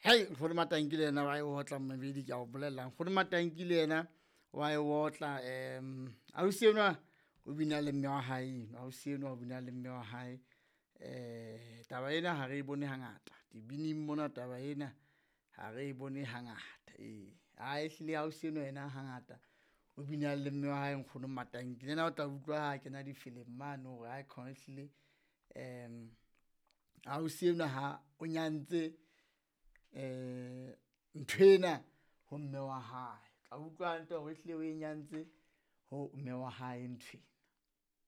Hai nkgono Matankile yena wa e otla mabedi ke a o bolelang. Nkgono Matankile yena wa e otla ausi enwa o bina le mme wa hae, ausi enwa o bina le mme wa hae. Taba ena ha re e bone hangata. Dibining mona taba ena ha re e bone hangata. Ha ehlile ausi enwa yena hangata o bina le mme wa hae nkgono Matankile. Yena o tla utlwa ha kena di-film mane hore ha ehlile ausi enwa ha o nyantse nthwena ho mme wa hae. Tla utlwa hantle hore ehlile o e nyantse ho mme wa hae nthwena.